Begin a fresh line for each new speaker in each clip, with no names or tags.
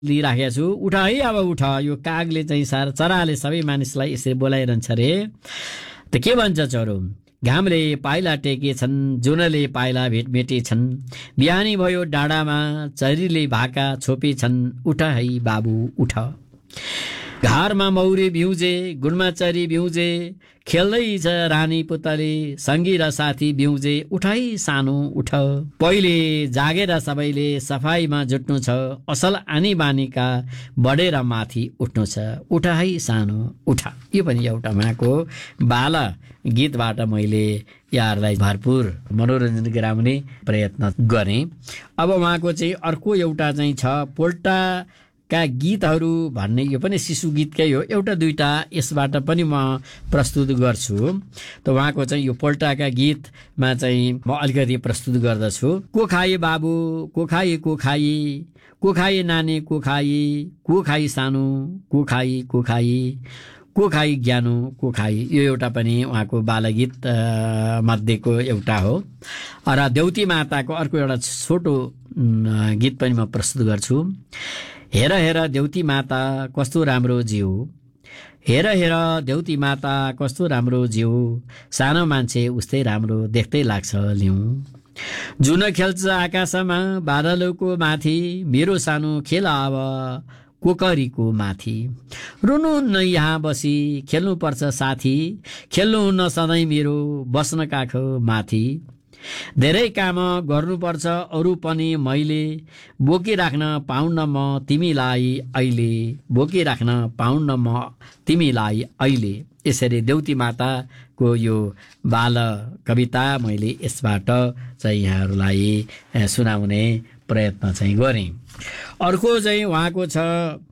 लिइराखेको छु, उठ है अब उठ। यो कागले चाहिँ चराले सबै मानिसलाई यसरी बोलाइरहन्छ रे। त के भन्छ चरो? घामले पाइला टेकेछन्, जुनले पाइला भेटेछन्, बिहानी भयो डाँडामा चरीले भाका छोपेछन्, उठ है बाबु उठ। घारमा मौरी बिउजे, गुणमा चरी बिउजे, खेल्दैछ रानी पुतली, सँगी र साथी बिउजे, उठ है सानो उठ। पहिले जागेर सबैले सफाइमा जुट्नु छ, असल आनी बानीका बढेर माथि उठ्नु छ, उठ है सानो उठ। यो पनि एउटा उहाँको बाल गीतबाट मैले यहाँहरूलाई भरपुर मनोरञ्जन गराउने प्रयत्न गरेँ। अब उहाँको चाहिँ अर्को एउटा चाहिँ छ पोल्टा का गीतहरू भन्ने, यो पनि शिशु गीतकै हो, एउटा दुईटा यसबाट पनि म प्रस्तुत गर्छु। त उहाँको चाहिँ यो पोल्टाका गीतमा चाहिँ म अलिकति प्रस्तुत गर्दछु। को खाए बाबु, को खाए, को खाए, को खाए नानी, को खाए, को खाए सानो, को खाए, को खाए, को खाए ज्ञानो, को खाए। यो एउटा पनि उहाँको बालगीत मध्येको एउटा हो। र देउती माताको अर्को एउटा छोटो गीत पनि म प्रस्तुत गर्छु। हेर हेर देउती माता कस्तो राम्रो जिउ, हेर हेर देउती माता कस्तो राम्रो जिउ, सानो मान्छे उस्तै राम्रो देख्दै लाग्छ लिउ। जुन खेल्छ आकाशमा बादलको माथि, मेरो सानो खेल अब कोकरीको माथि। रुनु न यहाँ बसी खेल्नु पर्छ साथी, खेल्नु न सधैँ मेरो बस्न काख माथि। धेरै काम गर्नुपर्छ अरू पनि मैले, बोकिराख्न पाउन्न म तिमीलाई अहिले, बोकिराख्न पाउन्न म तिमीलाई अहिले। यसरी देउती माताको यो बाल कविता मैले यसबाट चाहिँ यहाँहरूलाई सुनाउने प्रयत्न चाहिँ गरेँ। अर्को चाहिँ उहाँको छ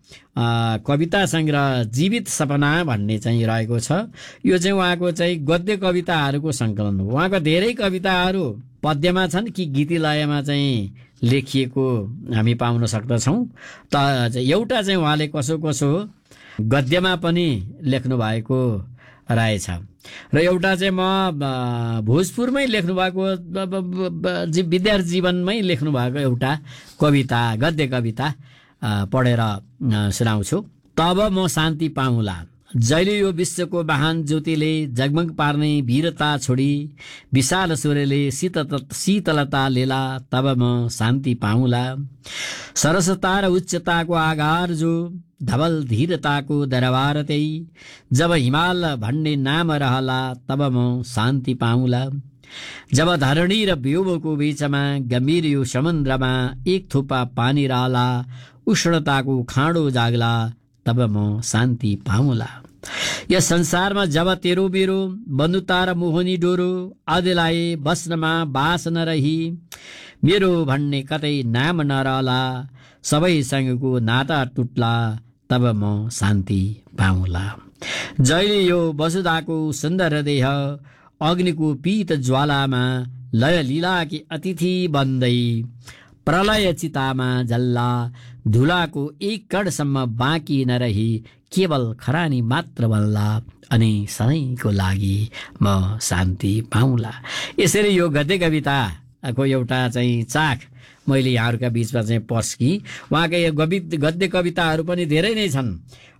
कविता सङ्ग्रह जीवित सपना भन्ने चाहिँ रहेको छ। यो चाहिँ उहाँको चाहिँ गद्य कविताहरूको सङ्कलन हो। उहाँको धेरै कविताहरू पद्यमा छन् कि गीती लयमा चाहिँ लेखिएको हामी पाउन सक्दछौँ। त एउटा चाहिँ उहाँले कसो कसो गद्यमा पनि लेख्नु भएको रहेछ र एउटा चाहिँ म भोजपुरमै लेख्नु भएको विद्यार्थी जीवनमै लेख्नु भएको एउटा कविता, गद्य कविता पढेर सुनाउँछु। तब म शान्ति पाउँला, जहिले यो विश्वको महान ज्योतिले जगमग पार्ने वीरता छोडी, विशाल सूर्यले शीतलता लेला, तब म शान्ति पाउँला। सरसता र उच्चताको आधार जो, धवल धीरताको दरबार त्यही, जब हिमाल भन्ने नाम रहला, तब म शान्ति पाउँला। जब धरणी र व्योमको बीचमा गम्भीर यो समुद्रमा एक थुप्पा पानी रहला, उष्णताको खाँडो जाग्ला, तब म शान्ति पाउँला। यस संसारमा जब तेरो मेरो बन्धुता र मोहनी डोरो, आदिलाई बस्नमा बास नरही, मेरो भन्ने कतै नाम नरहला, सबैसँगको नाता टुट्ला, तब म शान्ति पाउँला। जहिले यो वसुधाको सुन्दर देह अग्निको पीत ज्वालामा लय लीला कि अतिथि बन्दै, प्रलय चितामा जल्ला, धुलाको एक कणसम्म बाँकी नरही, केवल खरानी मात्र बल्ला, अनि सधैँको लागि म शान्ति पाउँला। यसरी यो गद्य कविताको एउटा चाहिँ चाख मैले यहाँहरूका बीचमा चाहिँ पस्की। उहाँका यो गद्य कविताहरू पनि धेरै नै छन्।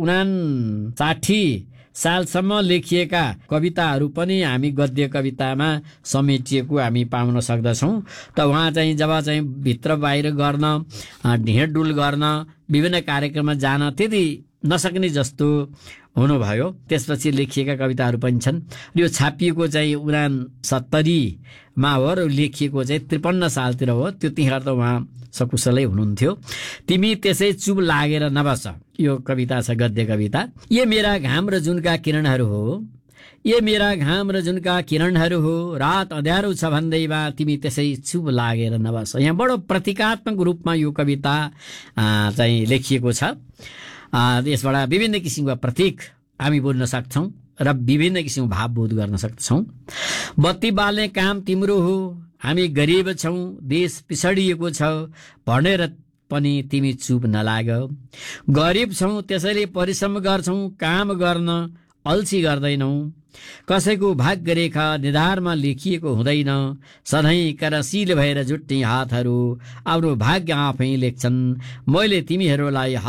59 सालसम्म लेखिएका कविताहरू पनि हामी गद्य कवितामा समेटिएको हामी पाउन सक्दछौँ। त उहाँ चाहिँ जब चाहिँ भित्र बाहिर गर्न, ढिँडडुल गर्न, विभिन्न कार्यक्रममा जान त्यति नसक्ने जस्तो हुनुभयो। त्यसपछि लेखिएका कविताहरू पनि छन्। यो छापिएको चाहिँ 69मा हो र लेखिएको चाहिँ 53 सालतिर हो। त्यतिखेर त उहाँ सकुशलै हुनुहुन्थ्यो। तिमी त्यसै चुप लागेर नबस, यो कविता छ गद्य कविता। ये मेरा घाम र जुनका किरणहरू हो, ये मेरा घाम र जुनका किरणहरू हो, रात अँध्यारो छ भन्दैमा तिमी त्यसै चुप लागेर नबस। यहाँ बडो प्रतीकात्मक रूपमा यो कविता चाहिँ लेखिएको छ। यसबाट विभिन्न किसिमका प्रतीक हामी बुझ्न सक्छौँ र विभिन्न किसिमको भावबोध गर्न सक्छौँ। बत्ती बाल्ने काम तिम्रो हो, हामी गरिब छौँ, देश पिछडिएको छ भनेर पनि तिमी चुप नलाग। गरिब छौँ त्यसैले परिश्रम गर्छौँ, काम गर्न अल्छी गर्दैनौ, कसैको भाग्यरेखा निधारमा लेखिएको हुँदैन। सधैँ करशील भएर जुट्ने हातहरू आफ्नो भाग्य आफै लेख्छन्। मैले तिमीहरूलाई